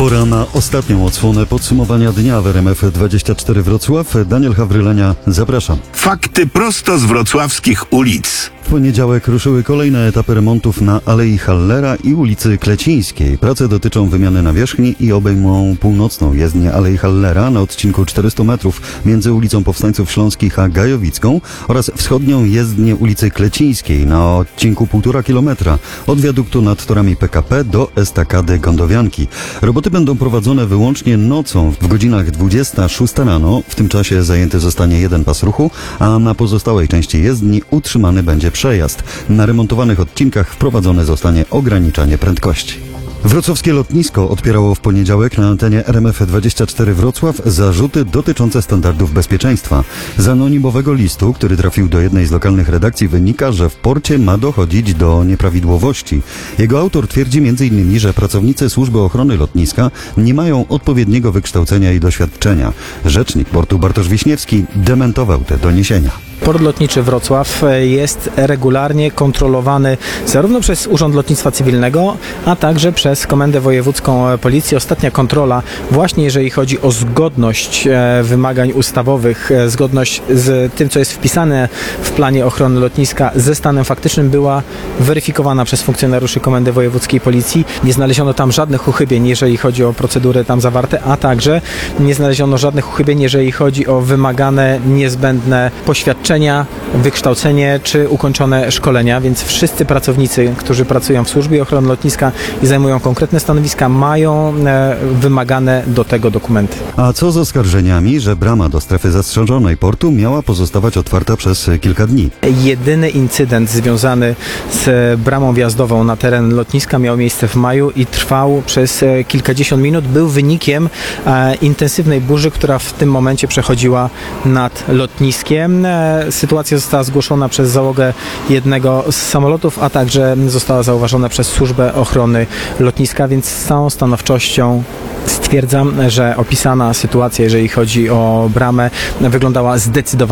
Pora na ostatnią odsłonę podsumowania dnia w RMF24 Wrocław. Daniel Hawrylenia, zapraszam. Fakty prosto z wrocławskich ulic. W poniedziałek ruszyły kolejne etapy remontów na Alei Hallera i ulicy Klecińskiej. Prace dotyczą wymiany nawierzchni i obejmą północną jezdnię Alei Hallera na odcinku 400 metrów między ulicą Powstańców Śląskich a Gajowicką oraz wschodnią jezdnię ulicy Klecińskiej na odcinku 1,5 kilometra od wiaduktu nad torami PKP do estakady Gondowianki. Roboty będą prowadzone wyłącznie nocą w godzinach 26 rano. W tym czasie zajęty zostanie jeden pas ruchu, a na pozostałej części jezdni utrzymany będzie przejazd. Na remontowanych odcinkach wprowadzone zostanie ograniczanie prędkości. Wrocławskie lotnisko odpierało w poniedziałek na antenie RMF24 Wrocław zarzuty dotyczące standardów bezpieczeństwa. Z anonimowego listu, który trafił do jednej z lokalnych redakcji, wynika, że w porcie ma dochodzić do nieprawidłowości. Jego autor twierdzi m.in., że pracownicy Służby Ochrony Lotniska nie mają odpowiedniego wykształcenia i doświadczenia. Rzecznik portu Bartosz Wiśniewski dementował te doniesienia. Port Lotniczy Wrocław jest regularnie kontrolowany zarówno przez Urząd Lotnictwa Cywilnego, a także przez Komendę Wojewódzką Policji. Ostatnia kontrola, właśnie jeżeli chodzi o zgodność wymagań ustawowych, zgodność z tym, co jest wpisane w planie ochrony lotniska ze stanem faktycznym, była weryfikowana przez funkcjonariuszy Komendy Wojewódzkiej Policji. Nie znaleziono tam żadnych uchybień, jeżeli chodzi o procedury tam zawarte, a także nie znaleziono żadnych uchybień, jeżeli chodzi o wymagane, niezbędne poświadczenia, wykształcenie czy ukończone szkolenia, więc wszyscy pracownicy, którzy pracują w Służbie Ochrony Lotniska i zajmują konkretne stanowiska, mają wymagane do tego dokumenty. A co z oskarżeniami, że brama do strefy zastrzeżonej portu miała pozostawać otwarta przez kilka dni? Jedyny incydent związany z bramą wjazdową na teren lotniska miał miejsce w maju i trwał przez kilkadziesiąt minut. Był wynikiem intensywnej burzy, która w tym momencie przechodziła nad lotniskiem. Sytuacja została zgłoszona przez załogę jednego z samolotów, a także została zauważona przez Służbę Ochrony Lotniska, więc z całą stanowczością stwierdzam, że opisana sytuacja, jeżeli chodzi o bramę, wyglądała zdecydowanie